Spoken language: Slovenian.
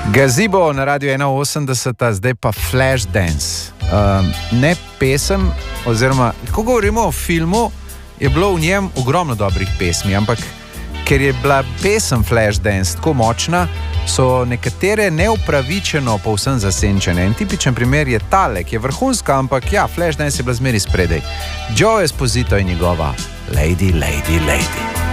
Gazebo na Radio 81, zdaj pa Flashdance. Ne pesem, oziroma, ko govorimo o filmu, je bilo v njem ogromno dobrih pesmi, ampak ker je bila pesem Flashdance tako močna, so nekatere neupravičeno povsem zasenčene. En tipičen primer je tale, ki je vrhunska, ampak ja, Flashdance je bila zmeri spredaj. Joe Esposito je njegova Lady, Lady, Lady.